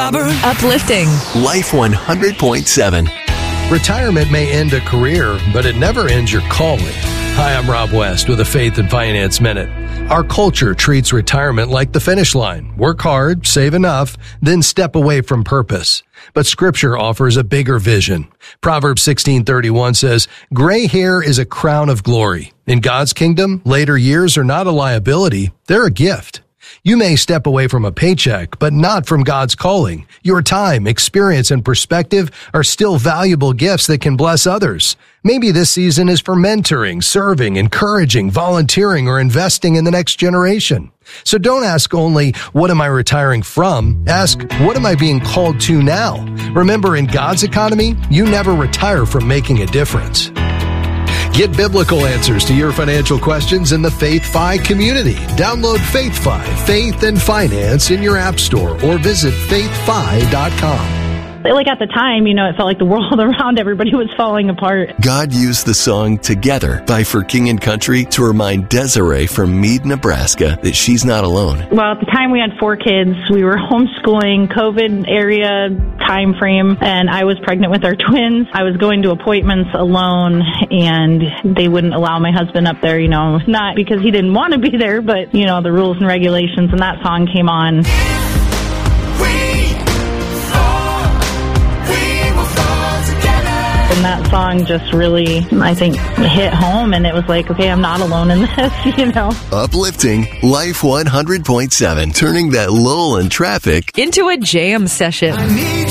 Robert. Uplifting. Life 100.7. Retirement may end a career, but it never ends your calling. Hi, I'm Rob West with a Faith and Finance Minute. Our culture treats retirement like the finish line. Work hard, save enough, then step away from purpose. But Scripture offers a bigger vision. Proverbs 16:31 says, "Gray hair is a crown of glory." In God's kingdom, later years are not a liability, they're a gift. You may step away from a paycheck, but not from God's calling. Your time, experience, and perspective are still valuable gifts that can bless others. Maybe this season is for mentoring, serving, encouraging, volunteering, or investing in the next generation. So don't ask only, what am I retiring from? Ask, what am I being called to now? Remember, in God's economy, you never retire from making a difference. Get biblical answers to your financial questions in the Faith Fi community. Download Faith Fi, Faith and Finance in your app store or visit faithfi.com. Like at the time, it felt like the world around everybody was falling apart. God used the song Together by For King and Country to remind Desiree from Meade, Nebraska that she's not alone. Well, at the time we had 4 kids. We were homeschooling, COVID area time frame, and I was pregnant with our twins. I was going to appointments alone, and they wouldn't allow my husband up there, not because he didn't want to be there, but, the rules and regulations, and that song came on. And that song just really, I think, hit home, and it was like, okay, I'm not alone in this, Uplifting Life 100.7, turning that lull in traffic into a jam session. I need